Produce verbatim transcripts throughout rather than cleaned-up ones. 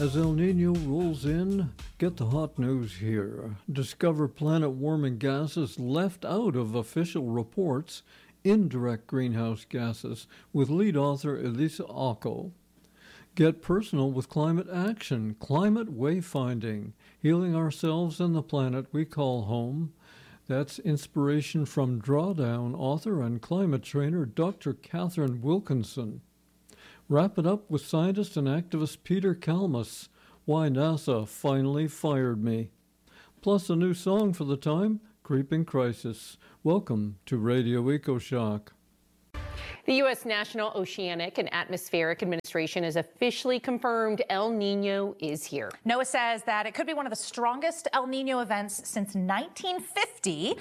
As El Nino rolls in, get the hot news here. Discover planet-warming gases left out of official reports, indirect greenhouse gases, with lead author Elisa Occo. Get personal with climate action, climate wayfinding, healing ourselves and the planet we call home. That's inspiration from Drawdown author and climate trainer Doctor Catherine Wilkinson. Wrap it up with scientist and activist Peter Kalmus, Why NASA Finally Fired Me. Plus a new song for the time, Creeping Crisis. Welcome to Radio EcoShock. The U S National Oceanic and Atmospheric Administration has officially confirmed El Nino is here. NOAA says that it could be one of the strongest El Nino events since nineteen fifty.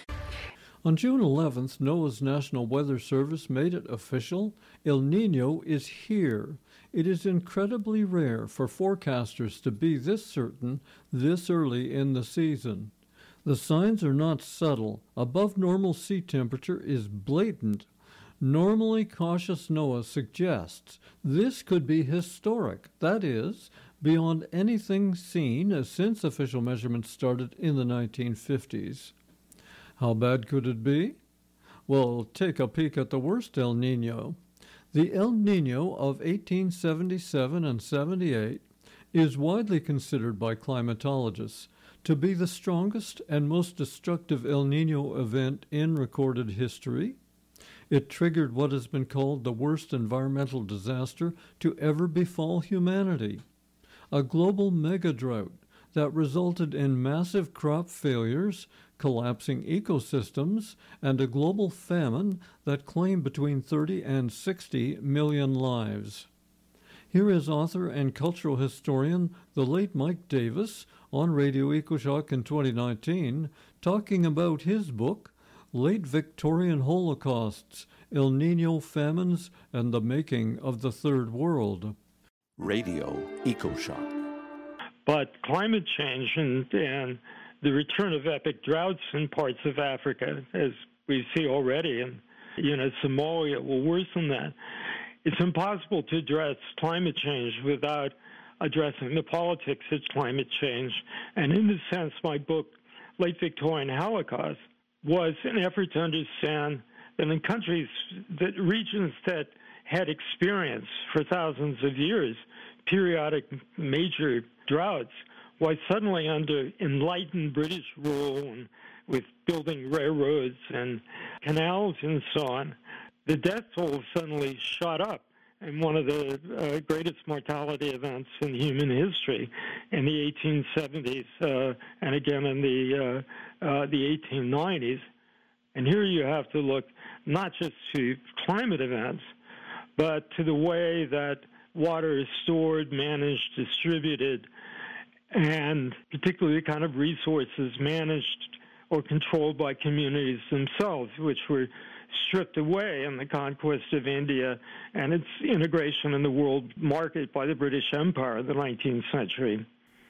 On June eleventh, NOAA's National Weather Service made it official. El Nino is here. It is incredibly rare for forecasters to be this certain this early in the season. The signs are not subtle. Above normal sea temperature is blatant. Normally cautious NOAA suggests this could be historic, that is, beyond anything seen since official measurements started in the nineteen fifties. How bad could it be? Well, take a peek at the worst El Nino. The El Nino of eighteen seventy-seven and seventy-eight is widely considered by climatologists to be the strongest and most destructive El Nino event in recorded history. It triggered what has been called the worst environmental disaster to ever befall humanity, a global mega-drought that resulted in massive crop failures, collapsing ecosystems, and a global famine that claimed between thirty and sixty million lives. Here is author and cultural historian, the late Mike Davis, on Radio EcoShock in twenty nineteen, talking about his book, Late Victorian Holocausts, El Nino Famines, and the Making of the Third World. Radio EcoShock. But climate change and, and the return of epic droughts in parts of Africa, as we see already, and you know, Somalia will worsen that. It's impossible to address climate change without addressing the politics of climate change. And in this sense, my book, Late Victorian Holocaust, was an effort to understand that in countries, that regions that had experienced for thousands of years periodic major droughts, why suddenly under enlightened British rule and with building railroads and canals and so on, the death toll suddenly shot up. And one of the uh, greatest mortality events in human history in the eighteen seventies uh, and again in the uh, uh, the eighteen nineties. And here you have to look not just to climate events, but to the way that water is stored, managed, distributed, and particularly the kind of resources managed or controlled by communities themselves, which were stripped away in the conquest of India and its integration in the world market by the British Empire in the nineteenth century.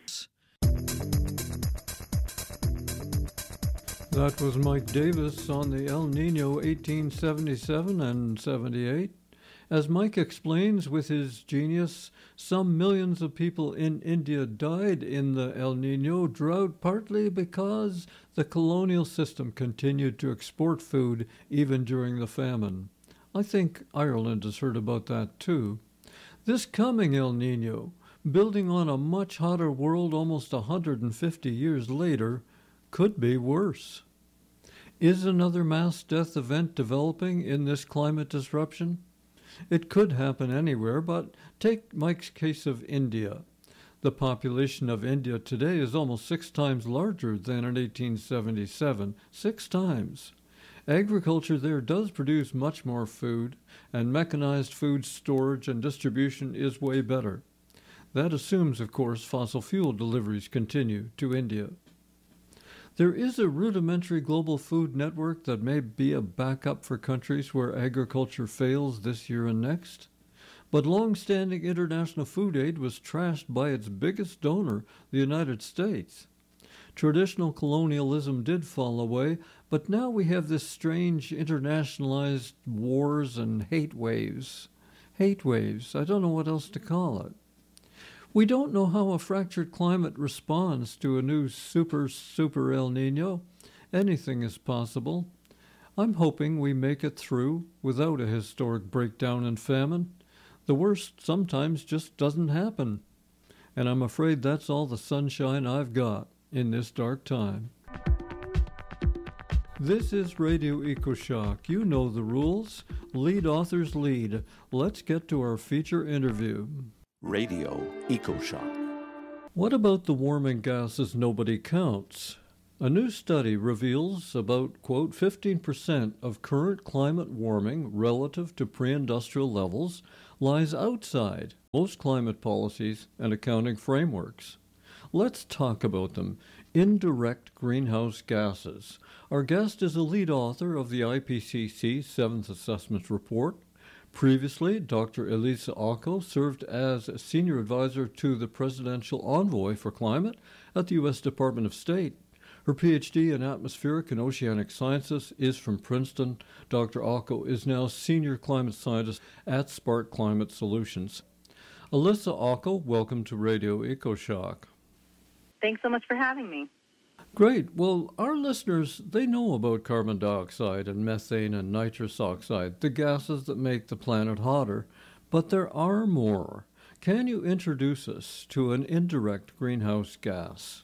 That was Mike Davis on the El Nino eighteen seventy-seven and seventy-eight. As Mike explains with his genius, some millions of people in India died in the El Nino drought partly because the colonial system continued to export food even during the famine. I think Ireland has heard about that too. This coming El Nino, building on a much hotter world almost one hundred fifty years later, could be worse. Is another mass death event developing in this climate disruption? It could happen anywhere, but take Mike's case of India. The population of India today is almost six times larger than in eighteen seventy-seven. Six times. Agriculture there does produce much more food, and mechanized food storage and distribution is way better. That assumes, of course, fossil fuel deliveries continue to India. There is a rudimentary global food network that may be a backup for countries where agriculture fails this year and next. But long-standing international food aid was trashed by its biggest donor, the United States. Traditional colonialism did fall away, but now we have this strange internationalized wars and hate waves. Hate waves. I don't know what else to call it. We don't know how a fractured climate responds to a new super, super El Nino. Anything is possible. I'm hoping we make it through without a historic breakdown and famine. The worst sometimes just doesn't happen. And I'm afraid that's all the sunshine I've got in this dark time. This is Radio EcoShock. You know the rules. Lead authors lead. Let's get to our feature interview. Radio EcoShock. What about the warming gases nobody counts? A new study reveals about, quote, fifteen percent of current climate warming relative to pre-industrial levels lies outside most climate policies and accounting frameworks. Let's talk about them. Indirect greenhouse gases. Our guest is a lead author of the I P C C Seventh Assessment Report. Previously, Doctor Elisa Ocko served as Senior Advisor to the Presidential Envoy for Climate at the U S Department of State. Her P H D in Atmospheric and Oceanic Sciences is from Princeton. Doctor Ocko is now Senior Climate Scientist at Spark Climate Solutions. Elisa Ocko, welcome to Radio EcoShock. Thanks so much for having me. Great. Well, our listeners, they know about carbon dioxide and methane and nitrous oxide, the gases that make the planet hotter, but there are more. Can you introduce us to an indirect greenhouse gas?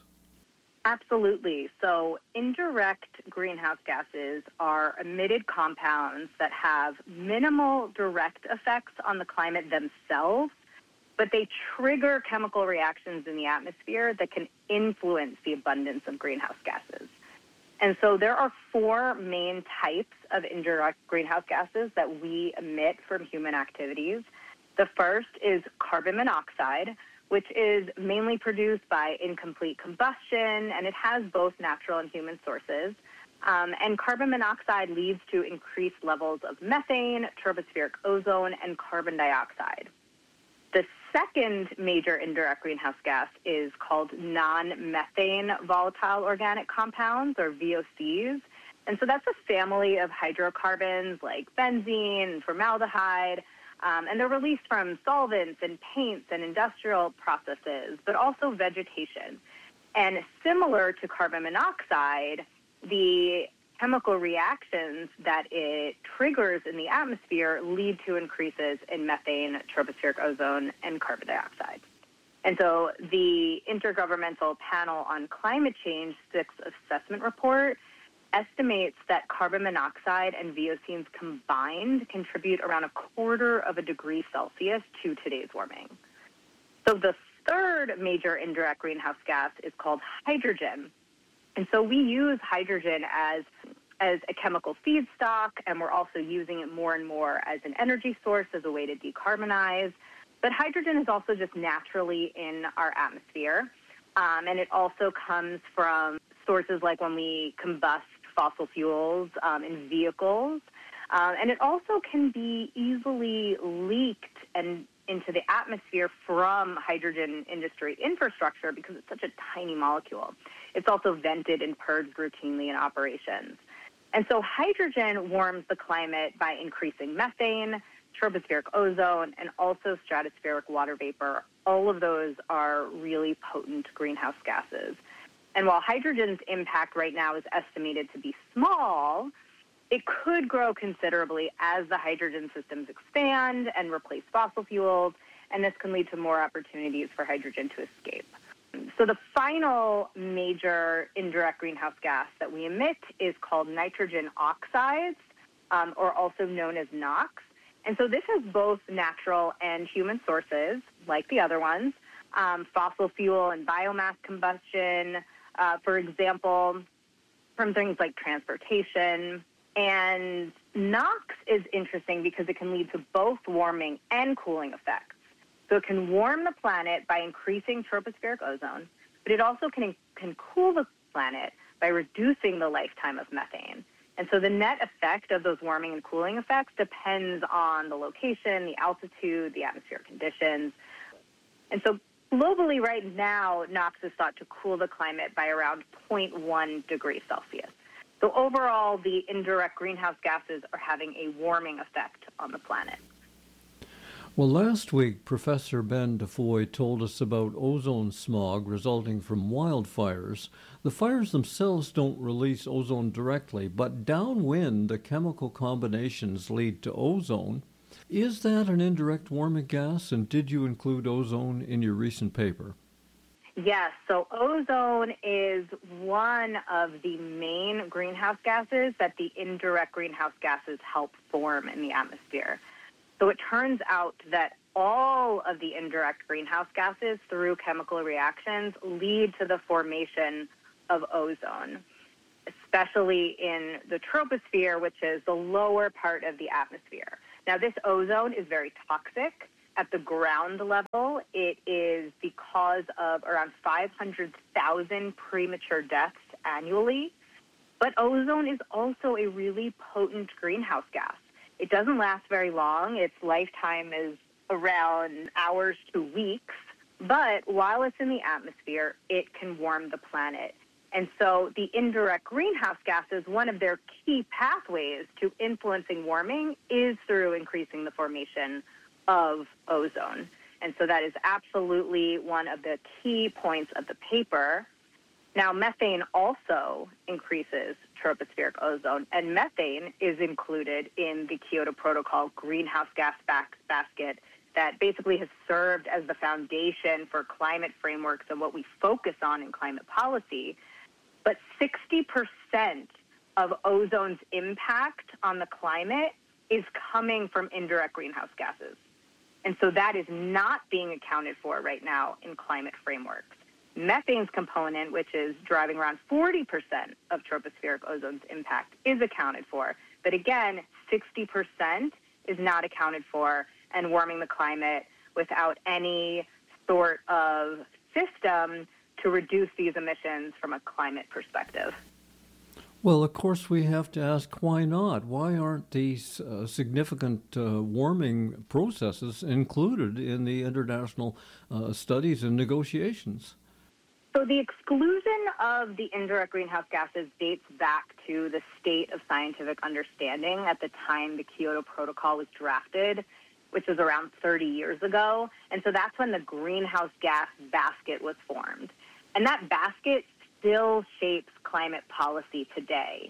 Absolutely. So indirect greenhouse gases are emitted compounds that have minimal direct effects on the climate themselves, but they trigger chemical reactions in the atmosphere that can influence the abundance of greenhouse gases. And so there are four main types of indirect greenhouse gases that we emit from human activities. The first is carbon monoxide, which is mainly produced by incomplete combustion, and it has both natural and human sources. Um, and carbon monoxide leads to increased levels of methane, tropospheric ozone, and carbon dioxide. The second major indirect greenhouse gas is called non-methane volatile organic compounds, or V O Cs. And so that's a family of hydrocarbons like benzene and formaldehyde, um, and they're released from solvents and paints and industrial processes, but also vegetation. And similar to carbon monoxide, the chemical reactions that it triggers in the atmosphere lead to increases in methane, tropospheric ozone, and carbon dioxide. And so the Intergovernmental Panel on Climate Change sixth Assessment Report estimates that carbon monoxide and V O Cs combined contribute around a quarter of a degree Celsius to today's warming. So the third major indirect greenhouse gas is called hydrogen. And so we use hydrogen as, as a chemical feedstock, and we're also using it more and more as an energy source, as a way to decarbonize. But hydrogen is also just naturally in our atmosphere, um, and it also comes from sources like when we combust fossil fuels um, in vehicles. Um, and it also can be easily leaked and into the atmosphere from hydrogen industry infrastructure because it's such a tiny molecule. It's also vented and purged routinely in operations. And so hydrogen warms the climate by increasing methane, tropospheric ozone, and also stratospheric water vapor. All of those are really potent greenhouse gases. And while hydrogen's impact right now is estimated to be small, it could grow considerably as the hydrogen systems expand and replace fossil fuels, and this can lead to more opportunities for hydrogen to escape. So the final major indirect greenhouse gas that we emit is called nitrogen oxides, um, or also known as NOx. And so this has both natural and human sources, like the other ones, um, fossil fuel and biomass combustion, uh, for example, from things like transportation. And NOx is interesting because it can lead to both warming and cooling effects. So it can warm the planet by increasing tropospheric ozone, but it also can, can cool the planet by reducing the lifetime of methane. And so the net effect of those warming and cooling effects depends on the location, the altitude, the atmospheric conditions. And so globally right now, NOx is thought to cool the climate by around zero point one degrees Celsius. So overall, the indirect greenhouse gases are having a warming effect on the planet. Well, last week, Professor Ben DeFoy told us about ozone smog resulting from wildfires. The fires themselves don't release ozone directly, but downwind, the chemical combinations lead to ozone. Is that an indirect warming gas, and did you include ozone in your recent paper? Yes, so ozone is one of the main greenhouse gases that the indirect greenhouse gases help form in the atmosphere. So it turns out that all of the indirect greenhouse gases through chemical reactions lead to the formation of ozone, especially in the troposphere, which is the lower part of the atmosphere. Now, this ozone is very toxic. At the ground level, it is the cause of around five hundred thousand premature deaths annually. But ozone is also a really potent greenhouse gas. It doesn't last very long. Its lifetime is around hours to weeks. But while it's in the atmosphere, it can warm the planet. And so the indirect greenhouse gases, one of their key pathways to influencing warming is through increasing the formation of ozone. And so that is absolutely one of the key points of the paper. Now, methane also increases tropospheric ozone, and methane is included in the Kyoto Protocol greenhouse gas basket that basically has served as the foundation for climate frameworks and what we focus on in climate policy. But sixty percent of ozone's impact on the climate is coming from indirect greenhouse gases. And so that is not being accounted for right now in climate frameworks. Methane's component, which is driving around forty percent of tropospheric ozone's impact, is accounted for. But again, sixty percent is not accounted for and warming the climate without any sort of system to reduce these emissions from a climate perspective. Well, of course, we have to ask why not? Why aren't these uh, significant uh, warming processes included in the international uh, studies and negotiations? So the exclusion of the indirect greenhouse gases dates back to the state of scientific understanding at the time the Kyoto Protocol was drafted, which was around thirty years ago. And so that's when the greenhouse gas basket was formed. And that basket still shapes climate policy today.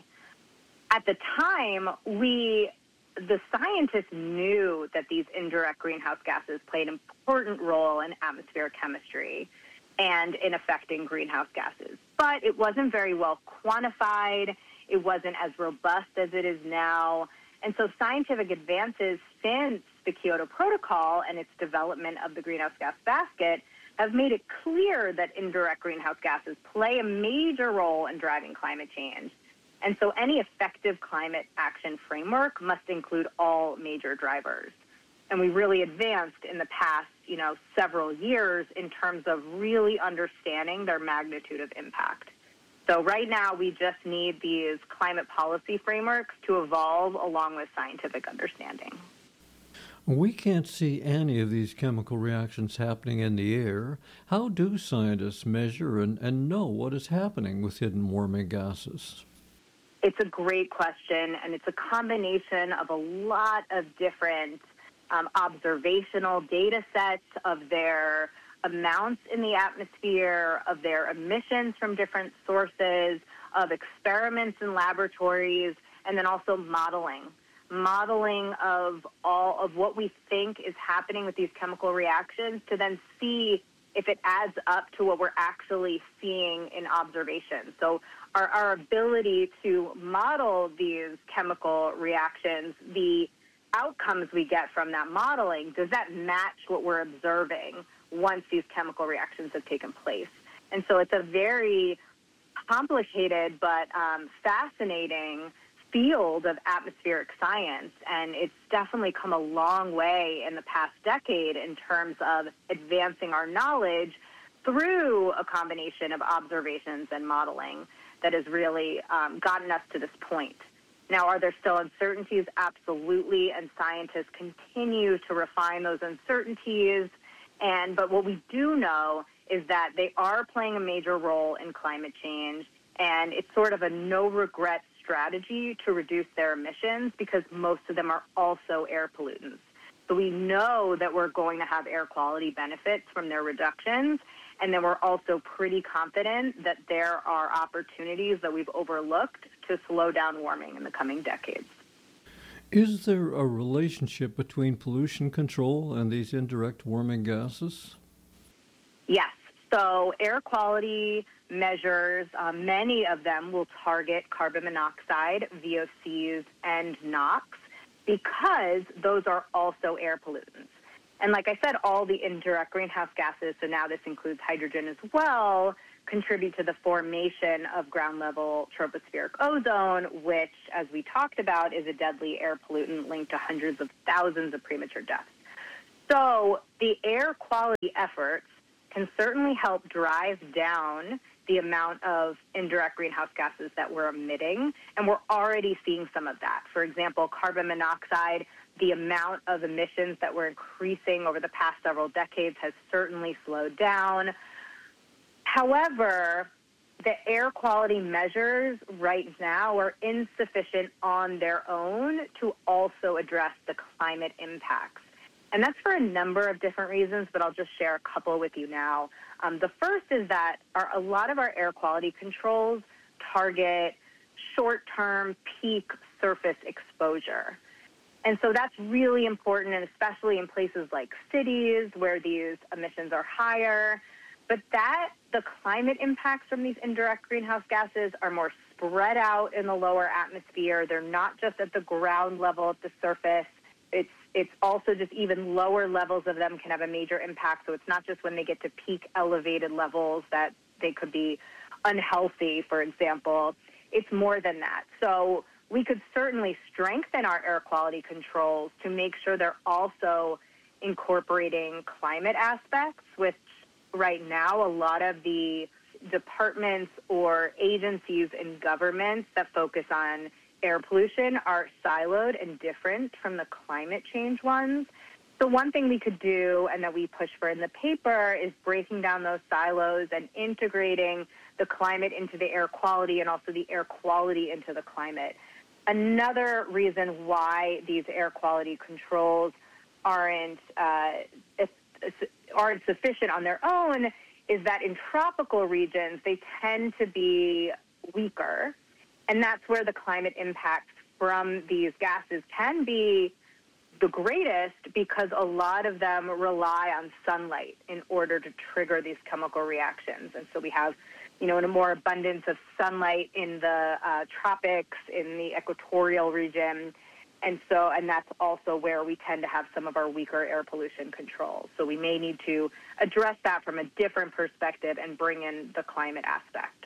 At the time, we, the scientists knew that these indirect greenhouse gases played an important role in atmospheric chemistry and in affecting greenhouse gases. But it wasn't very well quantified. It wasn't as robust as it is now. And so scientific advances since the Kyoto Protocol and its development of the greenhouse gas basket have made it clear that indirect greenhouse gases play a major role in driving climate change. And so any effective climate action framework must include all major drivers. And we really advanced in the past, you know, several years in terms of really understanding their magnitude of impact. So right now, we just need these climate policy frameworks to evolve along with scientific understanding. We can't see any of these chemical reactions happening in the air. How do scientists measure and, and know what is happening with hidden warming gases? It's a great question, and it's a combination of a lot of different um, observational data sets of their amounts in the atmosphere, of their emissions from different sources, of experiments in laboratories, and then also modeling. modeling of all of what we think is happening with these chemical reactions to then see if it adds up to what we're actually seeing in observation. So our, our ability to model these chemical reactions, the outcomes we get from that modeling, does that match what we're observing once these chemical reactions have taken place? And so it's a very complicated but um, fascinating field of atmospheric science, and it's definitely come a long way in the past decade in terms of advancing our knowledge through a combination of observations and modeling that has really um, gotten us to this point. Now, are there still uncertainties? Absolutely, and scientists continue to refine those uncertainties, and but what we do know is that they are playing a major role in climate change, and it's sort of a no-regret strategy to reduce their emissions because most of them are also air pollutants. So we know that we're going to have air quality benefits from their reductions. And then we're also pretty confident that there are opportunities that we've overlooked to slow down warming in the coming decades. Is there a relationship between pollution control and these indirect warming gases? Yes. So air quality measures, uh, many of them will target carbon monoxide, V O Cs, and NOx because those are also air pollutants. And like I said, all the indirect greenhouse gases, so now this includes hydrogen as well, contribute to the formation of ground-level tropospheric ozone, which, as we talked about, is a deadly air pollutant linked to hundreds of thousands of premature deaths. So the air quality efforts can certainly help drive down the amount of indirect greenhouse gases that we're emitting, and we're already seeing some of that. For example, carbon monoxide, the amount of emissions that we're increasing over the past several decades has certainly slowed down. However, the air quality measures right now are insufficient on their own to also address the climate impacts. And that's for a number of different reasons, but I'll just share a couple with you now. Um, the first is that our, a lot of our air quality controls target short-term peak surface exposure. And so that's really important, and especially in places like cities where these emissions are higher. But that the climate impacts from these indirect greenhouse gases are more spread out in the lower atmosphere. They're not just at the ground level at the surface. It's it's also just even lower levels of them can have a major impact. So it's not just when they get to peak elevated levels that they could be unhealthy, for example. It's more than that. So we could certainly strengthen our air quality controls to make sure they're also incorporating climate aspects, which right now a lot of the departments or agencies in governments that focus on air pollution are siloed and different from the climate change ones. So one thing we could do and that we push for in the paper is breaking down those silos and integrating the climate into the air quality and also the air quality into the climate. Another reason why these air quality controls aren't uh, aren't sufficient on their own is that in tropical regions, they tend to be weaker. And that's where the climate impacts from these gases can be the greatest because a lot of them rely on sunlight in order to trigger these chemical reactions. And so we have, you know, a more abundance of sunlight in the uh, tropics, in the equatorial region. And so, and that's also where we tend to have some of our weaker air pollution controls. So we may need to address that from a different perspective and bring in the climate aspect.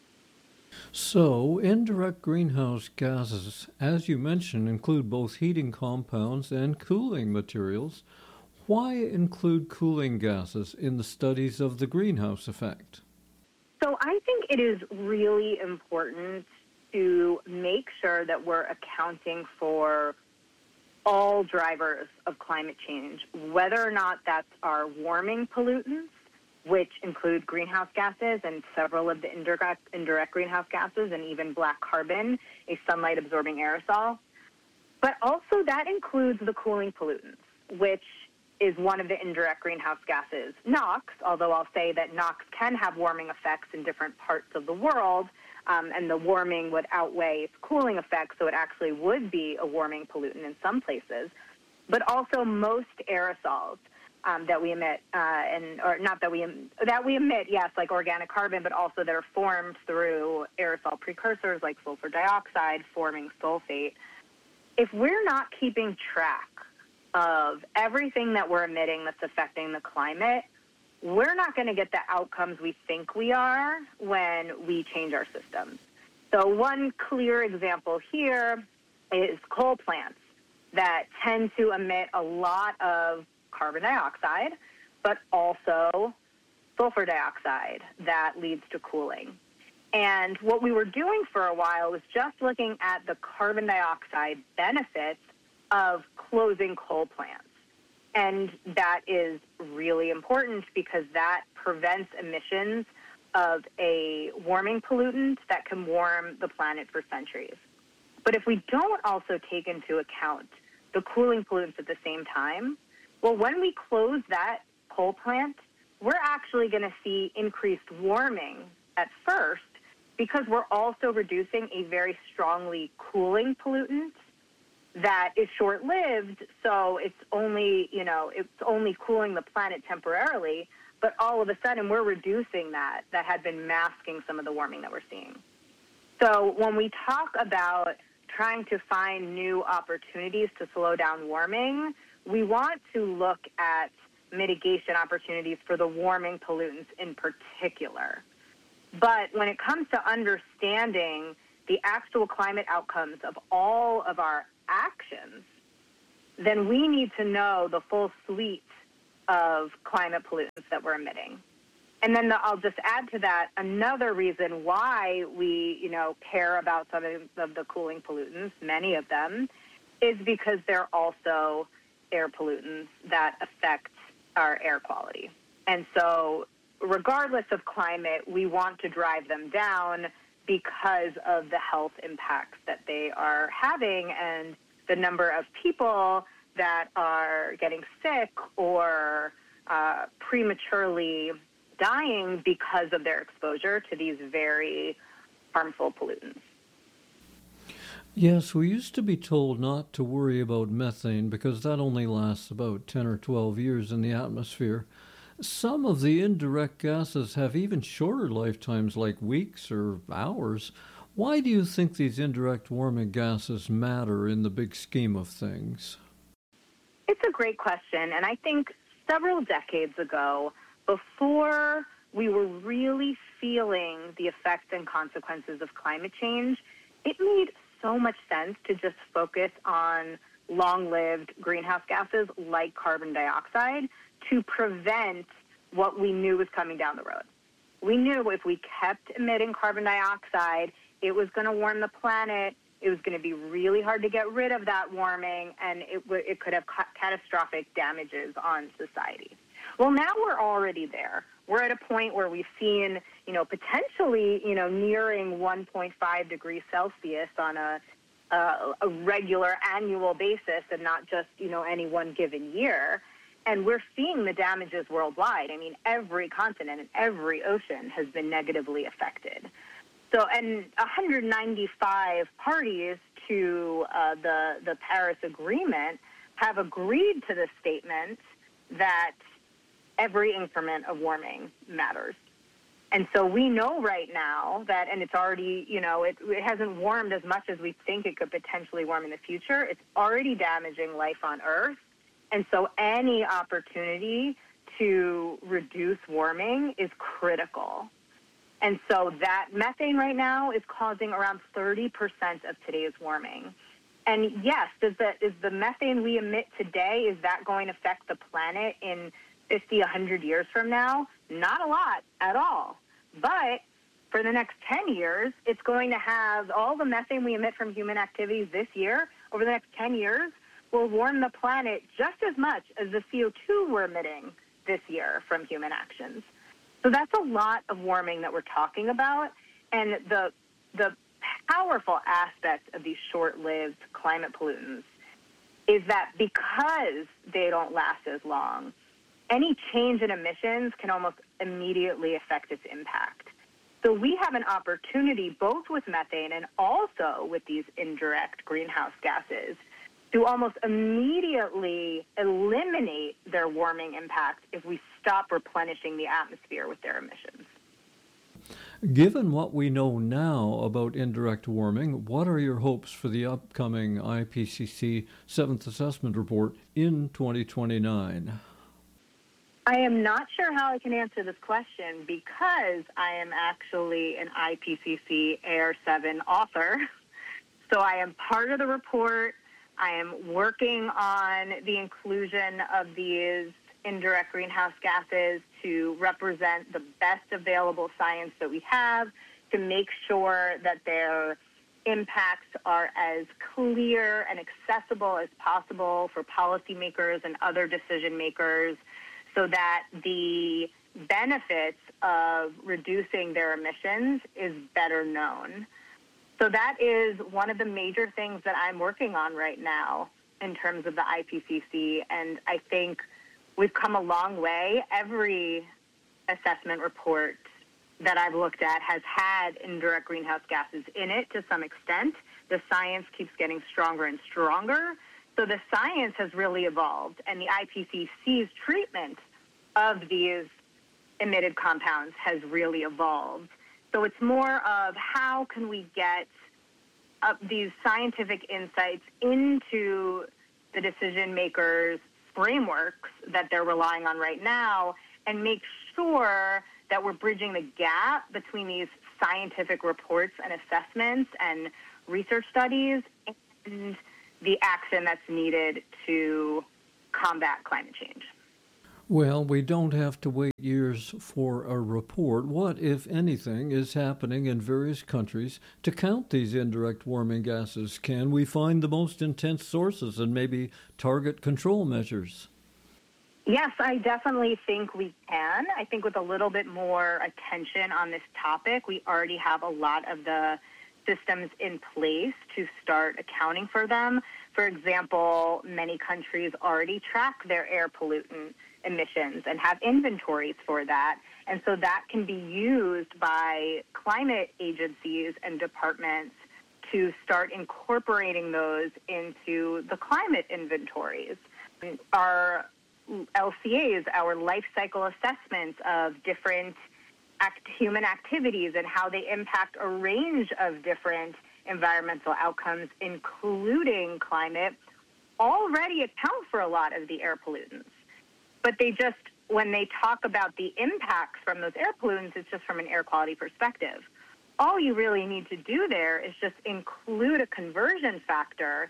So, indirect greenhouse gases, as you mentioned, include both heating compounds and cooling materials. Why include cooling gases in the studies of the greenhouse effect? So I think it is really important to make sure that we're accounting for all drivers of climate change, whether or not that's our warming pollutants, which include greenhouse gases and several of the indirect, indirect greenhouse gases and even black carbon, a sunlight-absorbing aerosol. But also that includes the cooling pollutants, which is one of the indirect greenhouse gases, NOx, although I'll say that NOx can have warming effects in different parts of the world, um, and the warming would outweigh its cooling effects, so it actually would be a warming pollutant in some places. But also most aerosols Um, that we emit, uh, and or not that we that we emit, yes, like organic carbon, but also that are formed through aerosol precursors like sulfur dioxide forming sulfate. If we're not keeping track of everything that we're emitting that's affecting the climate, we're not going to get the outcomes we think we are when we change our systems. So one clear example here is coal plants that tend to emit a lot of carbon dioxide, but also sulfur dioxide that leads to cooling. And what we were doing for a while was just looking at the carbon dioxide benefits of closing coal plants. And that is really important because that prevents emissions of a warming pollutant that can warm the planet for centuries. But if we don't also take into account the cooling pollutants at the same time. Well, when we close that coal plant, we're actually going to see increased warming at first because we're also reducing a very strongly cooling pollutant that is short-lived, so it's only, you know, it's only cooling the planet temporarily, but all of a sudden we're reducing that, that had been masking some of the warming that we're seeing. So when we talk about trying to find new opportunities to slow down warming, we want to look at mitigation opportunities for the warming pollutants in particular. But when it comes to understanding the actual climate outcomes of all of our actions, then we need to know the full suite of climate pollutants that we're emitting. And then the, I'll just add to that another reason why we, you know, care about some of the cooling pollutants, many of them, is because they're also air pollutants that affect our air quality. And so regardless of climate, we want to drive them down because of the health impacts that they are having and the number of people that are getting sick or uh, prematurely dying because of their exposure to these very harmful pollutants. Yes, we used to be told not to worry about methane because that only lasts about ten or twelve years in the atmosphere. Some of the indirect gases have even shorter lifetimes, like weeks or hours. Why do you think these indirect warming gases matter in the big scheme of things? It's a great question, and I think several decades ago, before we were really feeling the effects and consequences of climate change, it made so much sense to just focus on long-lived greenhouse gases like carbon dioxide to prevent what we knew was coming down the road. We knew if we kept emitting carbon dioxide, it was going to warm the planet. It was going to be really hard to get rid of that warming, and it, w- it could have ca- catastrophic damages on society. Well, now we're already there. We're at a point where we've seen, you know, potentially, you know, nearing one point five degrees Celsius on a, uh, a regular annual basis and not just, you know, any one given year. And we're seeing the damages worldwide. I mean, every continent and every ocean has been negatively affected. So, and one hundred ninety-five parties to uh, the, the Paris Agreement have agreed to the statement that every increment of warming matters. And so we know right now that, and it's already, you know, it, it hasn't warmed as much as we think it could potentially warm in the future. It's already damaging life on Earth. And so any opportunity to reduce warming is critical. And so that methane right now is causing around thirty percent of today's warming. And yes, does the, is the methane we emit today, is that going to affect the planet in fifty, one hundred years from now? Not a lot at all. But for the next ten years, it's going to have all the methane we emit from human activities this year, over the next ten years, will warm the planet just as much as the C O two we're emitting this year from human actions. So that's a lot of warming that we're talking about. And the the powerful aspect of these short-lived climate pollutants is that because they don't last as long, any change in emissions can almost immediately affect its impact. So we have an opportunity, both with methane and also with these indirect greenhouse gases, to almost immediately eliminate their warming impact if we stop replenishing the atmosphere with their emissions. Given what we know now about indirect warming, what are your hopes for the upcoming I P C C seventh Assessment Report in twenty twenty-nine? I am not sure how I can answer this question because I am actually an I P C C A R seven author. So I am part of the report. I am working on the inclusion of these indirect greenhouse gases to represent the best available science that we have to make sure that their impacts are as clear and accessible as possible for policymakers and other decision makers so that the benefits of reducing their emissions is better known. So that is one of the major things that I'm working on right now. in terms of the I P C C, and I think we've come a long way. Every assessment report that I've looked at has had indirect greenhouse gases in it to some extent. The science keeps getting stronger and stronger. So the science has really evolved, and the I P C C's treatment of these emitted compounds has really evolved. So it's more of how can we get uh, these scientific insights into the decision makers' frameworks that they're relying on right now, and make sure that we're bridging the gap between these scientific reports and assessments and research studies and the action that's needed to combat climate change. Well, we don't have to wait years for a report. What, if anything, is happening in various countries to count these indirect warming gases? Can we find the most intense sources and maybe target control measures? Yes, I definitely think we can. I think with a little bit more attention on this topic, we already have a lot of the systems in place to start accounting for them. For example, many countries already track their air pollutant emissions and have inventories for that. And so that can be used by climate agencies and departments to start incorporating those into the climate inventories. Our L C As, our life cycle assessments of different act, human activities and how they impact a range of different environmental outcomes, including climate, already account for a lot of the air pollutants. But they just, when they talk about the impacts from those air pollutants, it's just from an air quality perspective. All you really need to do there is just include a conversion factor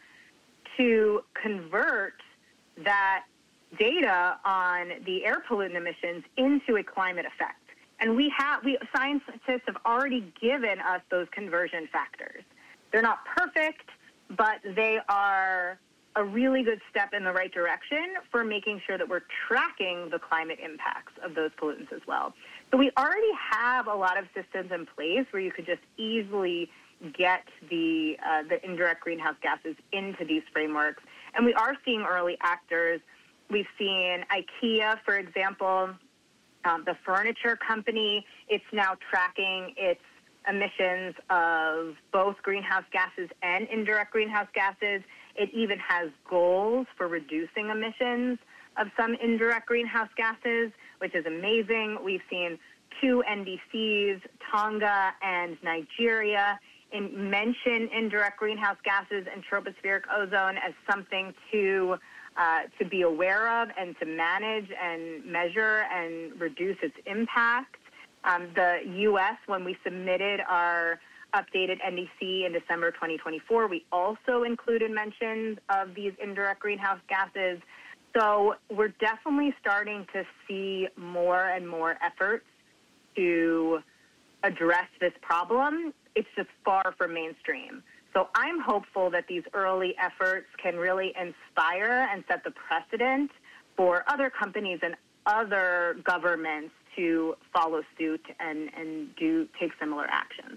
to convert that data on the air pollutant emissions into a climate effect. And we have, we scientists have already given us those conversion factors. They're not perfect, but they are a really good step in the right direction for making sure that we're tracking the climate impacts of those pollutants as well. So we already have a lot of systems in place where you could just easily get the uh, the indirect greenhouse gases into these frameworks. And we are seeing early actors. We've seen IKEA, for example, um, the furniture company. It's now tracking its emissions of both greenhouse gases and indirect greenhouse gases. It even has goals for reducing emissions of some indirect greenhouse gases, which is amazing. We've seen two N D Cs, Tonga and Nigeria, in mention indirect greenhouse gases and tropospheric ozone as something to uh, to be aware of and to manage and measure and reduce its impact. Um, the U S, when we submitted our updated N D C in December twenty twenty-four, we also included mentions of these indirect greenhouse gases. So we're definitely starting to see more and more efforts to address this problem. It's just far from mainstream. So I'm hopeful that these early efforts can really inspire and set the precedent for other companies and other governments to follow suit and, and do take similar actions.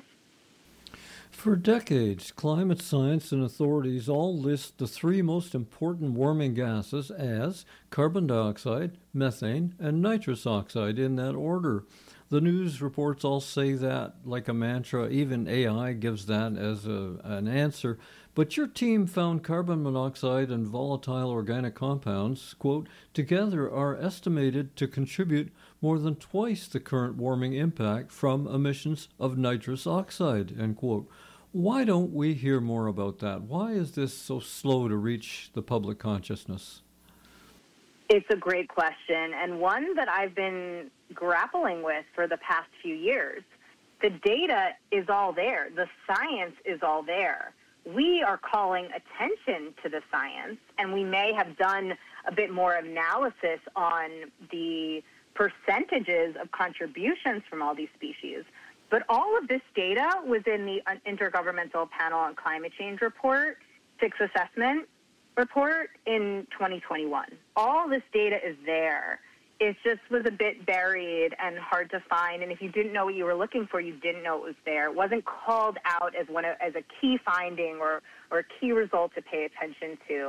For decades, climate science and authorities all list the three most important warming gases as carbon dioxide, methane, and nitrous oxide in that order. The news reports all say that like a mantra. Even A I gives that as a, an answer. But your team found carbon monoxide and volatile organic compounds, quote, together are estimated to contribute more than twice the current warming impact from emissions of nitrous oxide, end quote. Why don't we hear more about that? Why is this so slow to reach the public consciousness? It's a great question, and one that I've been grappling with for the past few years. The data is all there. The science is all there. We are calling attention to the science, and we may have done a bit more analysis on the percentages of contributions from all these species. But all of this data was in the Intergovernmental Panel on Climate Change report, sixth assessment report in twenty twenty-one. All this data is there. It just was a bit buried and hard to find. And if you didn't know what you were looking for, you didn't know it was there. It wasn't called out as one of, as a key finding or, or a key result to pay attention to.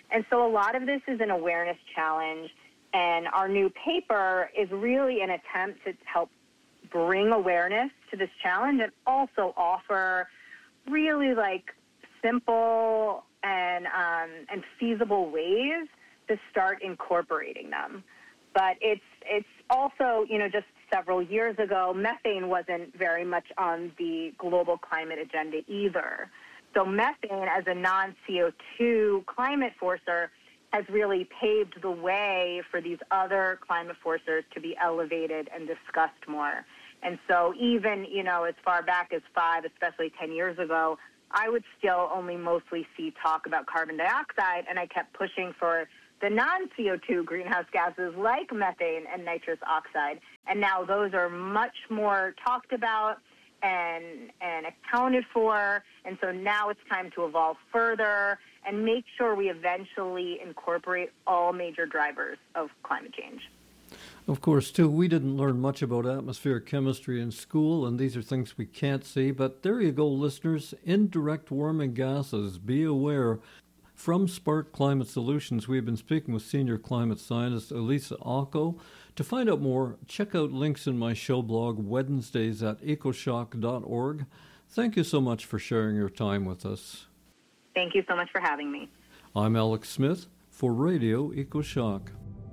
And so a lot of this is an awareness challenge, and our new paper is really an attempt to help bring awareness to this challenge and also offer really like simple and um, and feasible ways to start incorporating them. But it's it's also, you know, just several years ago, methane wasn't very much on the global climate agenda either. So methane as a non-C O two climate forcer has really paved the way for these other climate forcers to be elevated and discussed more. And so even, you know, as far back as five, especially ten years ago, I would still only mostly see talk about carbon dioxide, and I kept pushing for the non-C O two greenhouse gases like methane and nitrous oxide. And now those are much more talked about and and accounted for. And so now it's time to evolve further and make sure we eventually incorporate all major drivers of climate change. Of course, too, we didn't learn much about atmospheric chemistry in school, and these are things we can't see. But there you go, listeners. Indirect warming gases. Be aware. From Spark Climate Solutions, we've been speaking with senior climate scientist Elisa Ocko. To find out more, check out links in my show blog, Wednesdays at ecoshock dot org. Thank you so much for sharing your time with us. Thank you so much for having me. I'm Alex Smith for Radio EcoShock.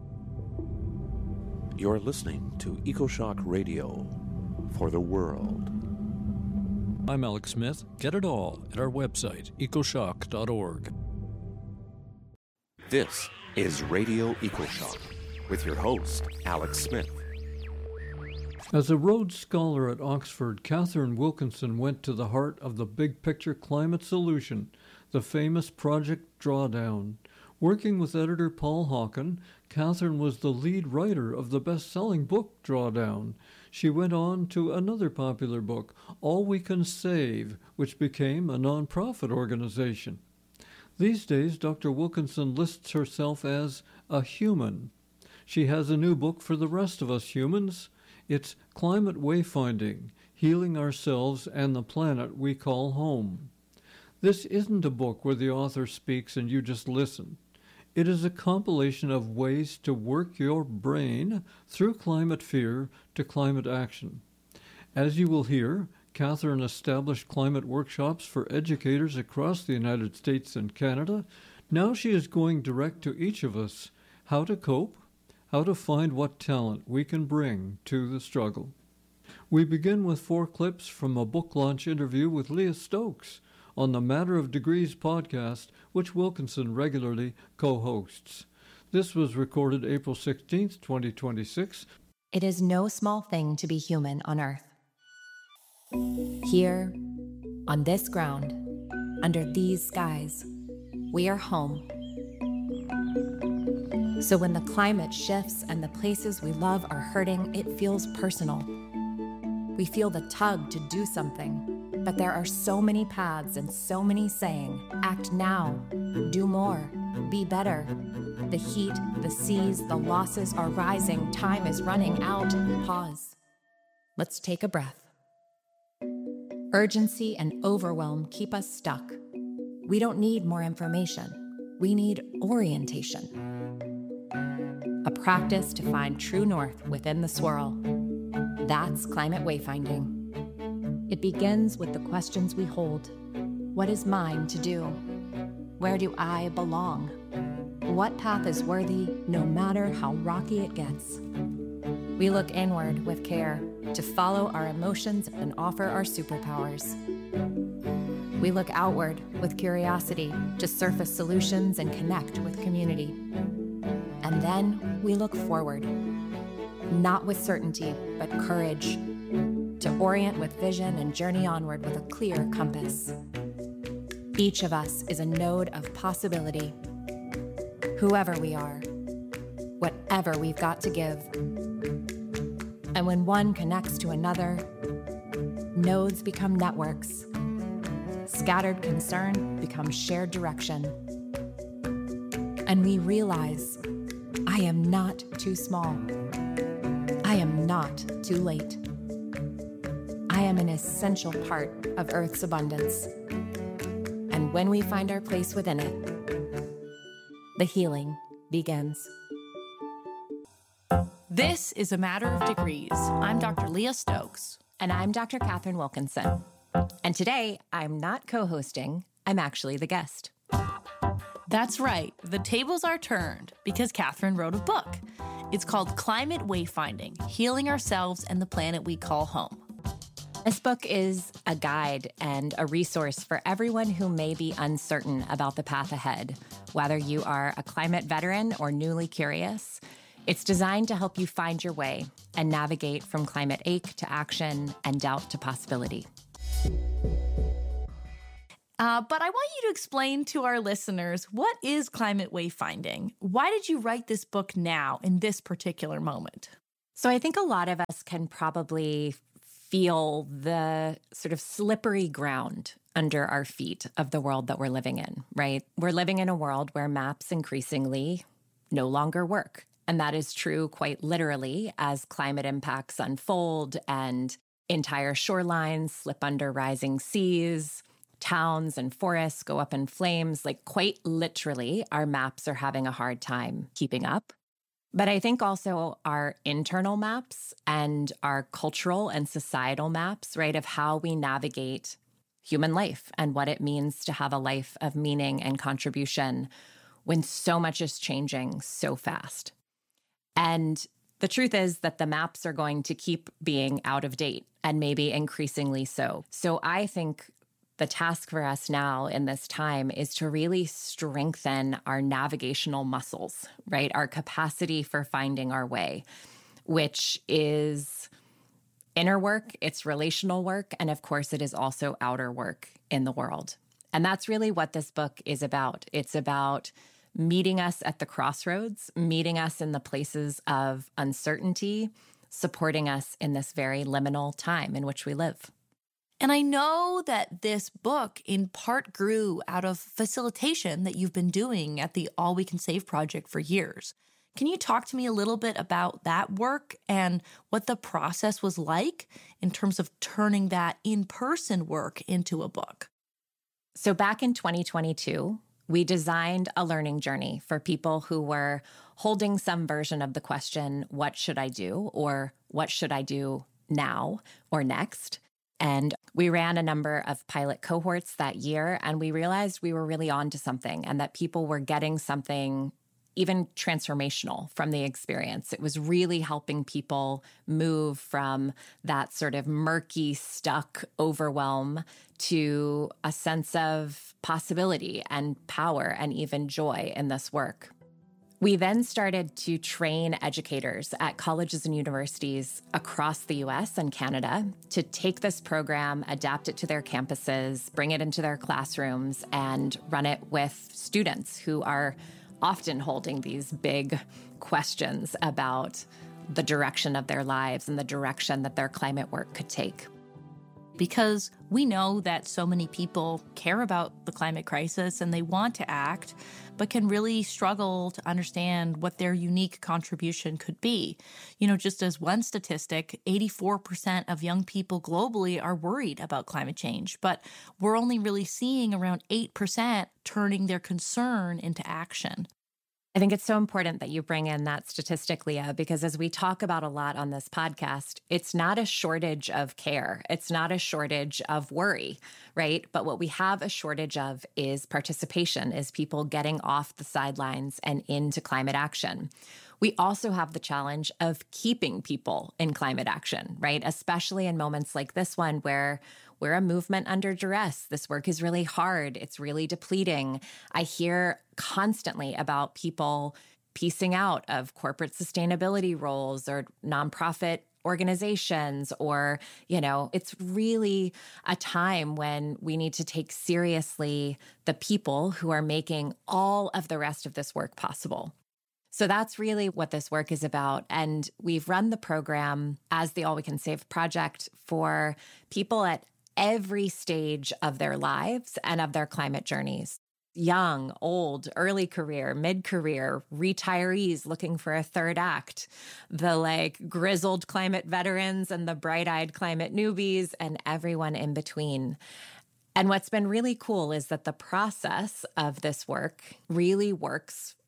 You're listening to EcoShock Radio for the world. I'm Alex Smith. Get it all at our website, ecoshock dot org. This is Radio EcoShock with your host, Alex Smith. As a Rhodes Scholar at Oxford, Catherine Wilkinson went to the heart of the big picture climate solution, the famous Project Drawdown. Working with editor Paul Hawken, Catherine was the lead writer of the best-selling book Drawdown. She went on to another popular book, All We Can Save, which became a nonprofit organization. These days, Doctor Wilkinson lists herself as a human. She has a new book for the rest of us humans. It's Climate Wayfinding, Healing Ourselves and the Planet We Call Home. This isn't a book where the author speaks and you just listen. It is a compilation of ways to work your brain through climate fear to climate action. As you will hear, Catherine established climate workshops for educators across the United States and Canada. Now she is going direct to each of us how to cope, how to find what talent we can bring to the struggle. We begin with four clips from a book launch interview with Leah Stokes on the Matter of Degrees podcast, which Wilkinson regularly co-hosts. This was recorded April sixteenth, twenty twenty-six. It is no small thing to be human on Earth. Here, on this ground, under these skies, we are home. So when the climate shifts and the places we love are hurting, it feels personal. We feel the tug to do something, but there are so many paths and so many saying, act now, do more, be better. The heat, the seas, the losses are rising, time is running out. Pause. Let's take a breath. Urgency and overwhelm keep us stuck. We don't need more information. We need orientation. A practice to find true north within the swirl. That's climate wayfinding. It begins with the questions we hold. What is mine to do? Where do I belong? What path is worthy, no matter how rocky it gets? We look inward with care to follow our emotions and offer our superpowers. We look outward with curiosity to surface solutions and connect with community. And then we look forward, not with certainty, but courage, to orient with vision and journey onward with a clear compass. Each of us is a node of possibility. Whoever we are, whatever we've got to give. And when one connects to another, nodes become networks. Scattered concern becomes shared direction. And we realize, I am not too small. I am not too late. I am an essential part of Earth's abundance. And when we find our place within it, the healing begins. This is A Matter of Degrees. I'm Doctor Leah Stokes. And I'm Doctor Catherine Wilkinson. And today, I'm not co-hosting, I'm actually the guest. That's right. The tables are turned because Catherine wrote a book. It's called Climate Wayfinding, Healing Ourselves and the Planet We Call Home. This book is a guide and a resource for everyone who may be uncertain about the path ahead, whether you are a climate veteran or newly curious. It's designed to help you find your way and navigate from climate ache to action and doubt to possibility. Uh, but I want you to explain to our listeners, what is Climate Wayfinding? Why did you write this book now, in this particular moment? So I think a lot of us can probably feel the sort of slippery ground under our feet of the world that we're living in, right? We're living in a world where maps increasingly no longer work. And that is true quite literally as climate impacts unfold and entire shorelines slip under rising seas, towns and forests go up in flames. Like quite literally, our maps are having a hard time keeping up. But I think also our internal maps and our cultural and societal maps, right, of how we navigate human life and what it means to have a life of meaning and contribution when so much is changing so fast. And the truth is that the maps are going to keep being out of date and maybe increasingly so. So I think the task for us now in this time is to really strengthen our navigational muscles, right? Our capacity for finding our way, which is inner work, it's relational work, and of course it is also outer work in the world. And that's really what this book is about. It's about meeting us at the crossroads, meeting us in the places of uncertainty, supporting us in this very liminal time in which we live. And I know that this book in part grew out of facilitation that you've been doing at the All We Can Save Project for years. Can you talk to me a little bit about that work and what the process was like in terms of turning that in-person work into a book? So back in twenty twenty-two, we designed a learning journey for people who were holding some version of the question, what should I do? Or what should I do now or next? And we ran a number of pilot cohorts that year, and we realized we were really onto something and that people were getting something even transformational from the experience. It was really helping people move from that sort of murky, stuck overwhelm to a sense of possibility and power and even joy in this work. We then started to train educators at colleges and universities across the U S and Canada to take this program, adapt it to their campuses, bring it into their classrooms, and run it with students who are often holding these big questions about the direction of their lives and the direction that their climate work could take. Because we know that so many people care about the climate crisis and they want to act, but can really struggle to understand what their unique contribution could be. You know, just as one statistic, eighty-four percent of young people globally are worried about climate change, but we're only really seeing around eight percent turning their concern into action. I think it's so important that you bring in that statistic, Leah, because as we talk about a lot on this podcast, it's not a shortage of care. It's not a shortage of worry, right? But what we have a shortage of is participation, is people getting off the sidelines and into climate action. We also have the challenge of keeping people in climate action, right? Especially in moments like this one where we're a movement under duress. This work is really hard. It's really depleting. I hear constantly about people piecing out of corporate sustainability roles or nonprofit organizations, or, you know, it's really a time when we need to take seriously the people who are making all of the rest of this work possible. So that's really what this work is about. And we've run the program as the All We Can Save Project for people at every stage of their lives and of their climate journeys. Young, old, early career, mid-career, retirees looking for a third act, the like grizzled climate veterans and the bright-eyed climate newbies, and everyone in between. And what's been really cool is that the process of this work really works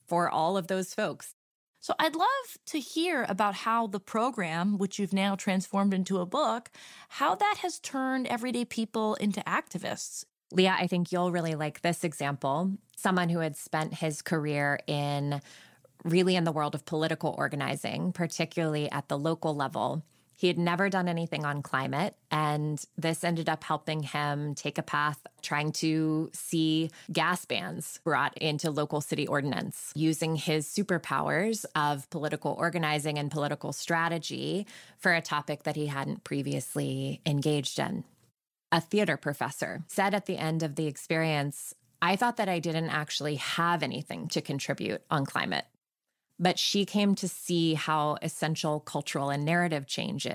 for all of those folks. So I'd love to hear about how the program, which you've now transformed into a book, how that has turned everyday people into activists. Leah, I think you'll really like this example. Someone who had spent his career in really in the world of political organizing, particularly at the local level. He had never done anything on climate, and this ended up helping him take a path trying to see gas bans brought into local city ordinance, using his superpowers of political organizing and political strategy for a topic that he hadn't previously engaged in. A theater professor said at the end of the experience, "I thought that I didn't actually have anything to contribute on climate." But she came to see how essential cultural and narrative change